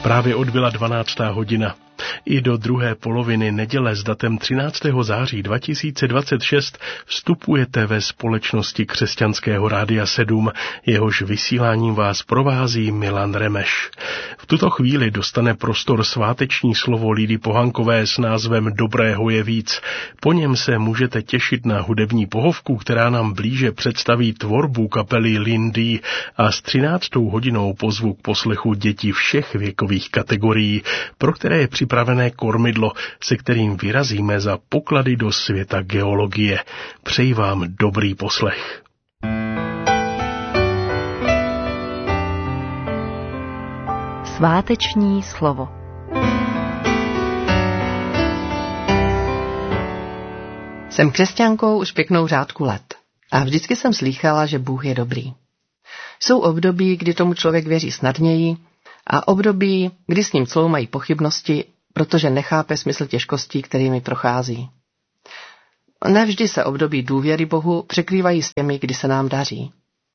Právě odbyla 12. hodina. I do druhé poloviny neděle s datem 13. září 2026 vstupujete ve společnosti Křesťanského rádia 7, jehož vysíláním vás provází Milan Remeš. V tuto chvíli dostane prostor sváteční slovo Lidy Pohankové s názvem Dobrého je víc. Po něm se můžete těšit na hudební pohovku, která nám blíže představí tvorbu kapely Lindy, a s 13. hodinou pozvu k poslechu děti všech věkových kategorií, pro které je připravené kormidlo, se kterým vyrazíme za poklady do světa geologie. Přeji vám dobrý poslech. Sváteční slovo. Jsem křesťankou už pěknou řádku let a vždycky jsem slýchala, že Bůh je dobrý. Jsou období, kdy tomu člověk věří snadněji, a období, kdy s ním cloumají pochybnosti, protože nechápe smysl těžkostí, kterými prochází. Nevždy se období důvěry Bohu překrývají s těmi, kdy se nám daří.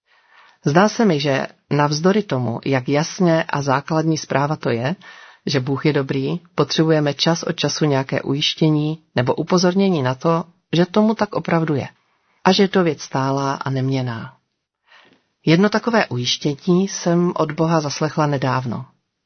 Zdá se mi, že navzdory tomu, jak jasně a základní zpráva to je, že Bůh je dobrý, potřebujeme čas od času nějaké ujištění nebo upozornění na to, že tomu tak opravdu je a že je to věc stálá a neměnná. Jedno takové ujištění jsem od Boha zaslechla nedávno.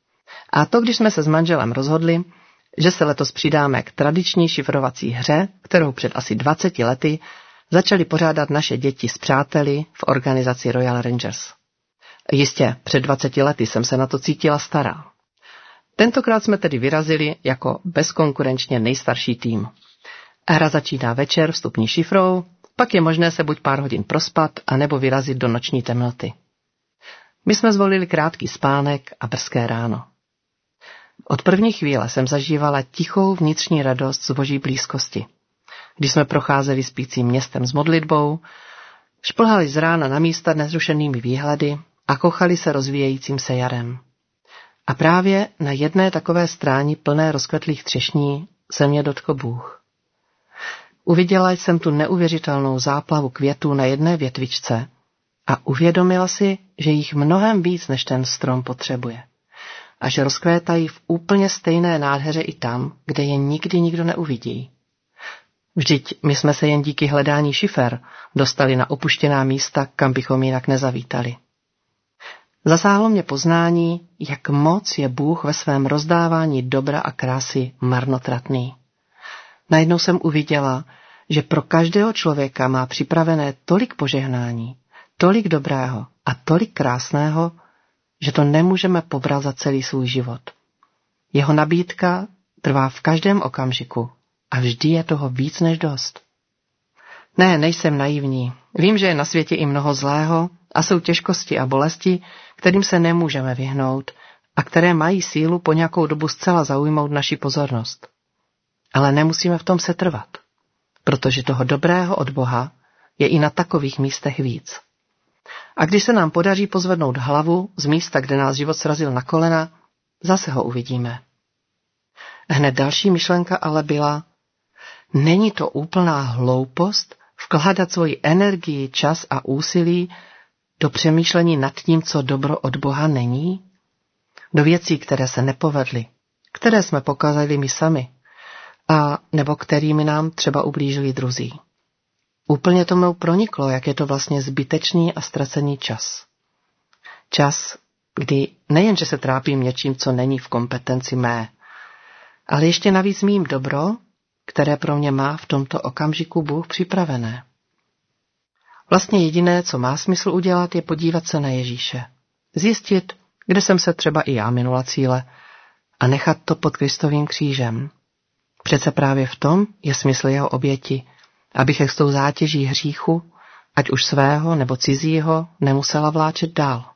A to, když jsme se s manželem rozhodli, že se letos přidáme k tradiční šifrovací hře, kterou před asi 20 lety začali pořádat naše děti s přáteli v organizaci Royal Rangers. Jistě, před 20 lety jsem se na to cítila stará. Tentokrát jsme tedy vyrazili jako bezkonkurenčně nejstarší tým. Hra začíná večer vstupní šifrou, pak je možné se buď pár hodin prospat, anebo vyrazit do noční temnoty. My jsme zvolili krátký spánek a brzké ráno. Od první chvíle jsem zažívala tichou vnitřní radost z Boží blízkosti. Když jsme procházeli spícím městem s modlitbou, šplhali z rána na místa nezrušenými výhledy a kochali se rozvíjejícím se jarem. A právě na jedné takové stráni plné rozkvetlých třešní se mě dotkl Bůh. Uviděla jsem tu neuvěřitelnou záplavu květů na jedné větvičce a uvědomila si, že jich mnohem víc, než ten strom potřebuje. A že rozkvétají v úplně stejné nádheře i tam, kde je nikdy nikdo neuvidí. Vždyť my jsme se jen díky hledání šifer dostali na opuštěná místa, kam bychom jinak nezavítali. Zasáhlo mě poznání, jak moc je Bůh ve svém rozdávání dobra a krásy marnotratný. Najednou jsem uviděla, že pro každého člověka má připravené tolik požehnání, tolik dobrého a tolik krásného, že to nemůžeme pobrat za celý svůj život. Jeho nabídka trvá v každém okamžiku a vždy je toho víc než dost. Ne, nejsem naivní. Vím, že je na světě i mnoho zlého a jsou těžkosti a bolesti, kterým se nemůžeme vyhnout a které mají sílu po nějakou dobu zcela zaujmout naši pozornost. Ale nemusíme v tom setrvat, protože toho dobrého od Boha je i na takových místech víc. A když se nám podaří pozvednout hlavu z místa, kde nás život srazil na kolena, zase ho uvidíme. Hned další myšlenka ale byla, není to úplná hloupost vkládat svoji energii, čas a úsilí do přemýšlení nad tím, co dobro od Boha není? Do věcí, které se nepovedly, které jsme pokazali my sami, a nebo kterými nám třeba ublížili druzí. Úplně to mnou proniklo, jak je to vlastně zbytečný a ztracený čas. Čas, kdy nejenže se trápím něčím, co není v kompetenci mé, ale ještě navíc mým dobro, které pro mě má v tomto okamžiku Bůh připravené. Vlastně jediné, co má smysl udělat, je podívat se na Ježíše. Zjistit, kde jsem se třeba i já minula cíle a nechat to pod Kristovým křížem. Přece právě v tom je smysl jeho oběti, abych s tou zátěží hříchu, ať už svého nebo cizího, nemusela vláčet dál.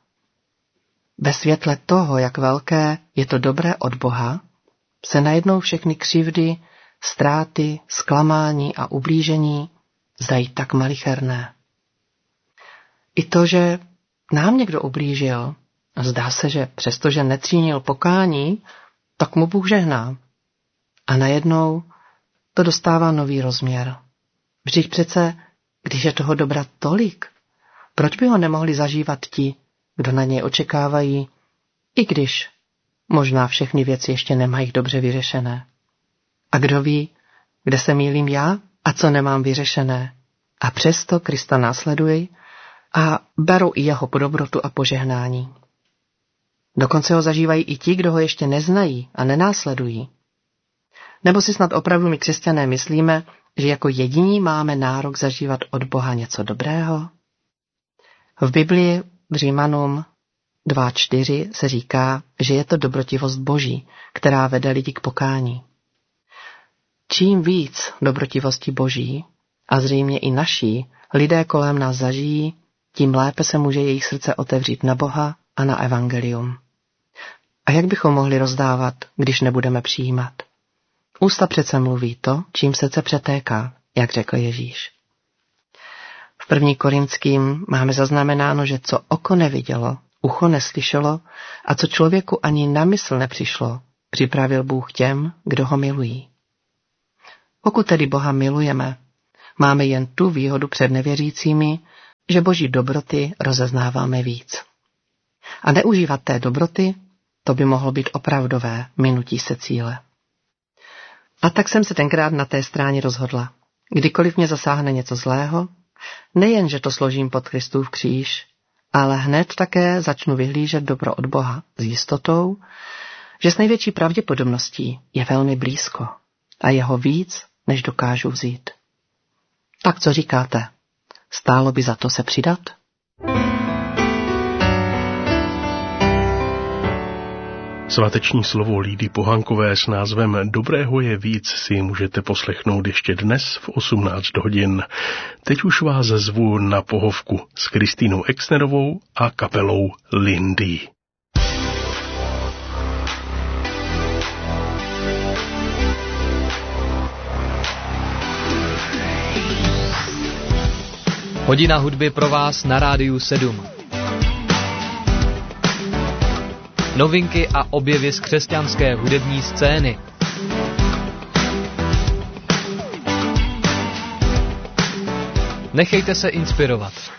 Ve světle toho, jak velké je to dobré od Boha, se najednou všechny křivdy, ztráty, zklamání a ublížení zdají tak malicherné. I to, že nám někdo ublížil, zdá se, že přestože necínil pokání, tak mu Bůh žehná. A najednou to dostává nový rozměr. Vždyť přece, když je toho dobra tolik, proč by ho nemohli zažívat ti, kdo na něj očekávají, i když možná všechny věci ještě nemají dobře vyřešené. A kdo ví, kde se mýlím já a co nemám vyřešené. A přesto Krista následuji a beru i jeho dobrotu a požehnání. Dokonce ho zažívají i ti, kdo ho ještě neznají a nenásledují. Nebo si snad opravdu my křesťané myslíme, že jako jediní máme nárok zažívat od Boha něco dobrého? V Biblii v Římanům 2.4 se říká, že je to dobrotivost Boží, která vede lidi k pokání. Čím víc dobrotivosti Boží, a zřejmě i naší, lidé kolem nás zažijí, tím lépe se může jejich srdce otevřít na Boha a na evangelium. A jak bychom mohli rozdávat, když nebudeme přijímat? Ústa přece mluví to, čím srdce přetéká, jak řekl Ježíš. V 1. Korinským máme zaznamenáno, že co oko nevidělo, ucho neslyšelo a co člověku ani na mysl nepřišlo, připravil Bůh těm, kdo ho milují. Pokud tedy Boha milujeme, máme jen tu výhodu před nevěřícími, že Boží dobroty rozeznáváme víc. A neužívat té dobroty, to by mohlo být opravdové minutí se cíle. A tak jsem se tenkrát na té stráně rozhodla. Kdykoliv mě zasáhne něco zlého, nejen, že to složím pod Kristův kříž, ale hned také začnu vyhlížet dobro od Boha s jistotou, že s největší pravděpodobností je velmi blízko a jeho víc, než dokážu vzít. Tak co říkáte? Stálo by za to se přidat? Sváteční slovo Lídy Pohankové s názvem Dobrého je víc si můžete poslechnout ještě dnes v 18 hodin. Teď už vás zvu na pohovku s Kristýnou Exnerovou a kapelou Lindy. Hodina hudby pro vás na Rádiu 7. Novinky a objevy z křesťanské hudební scény. Nechejte se inspirovat.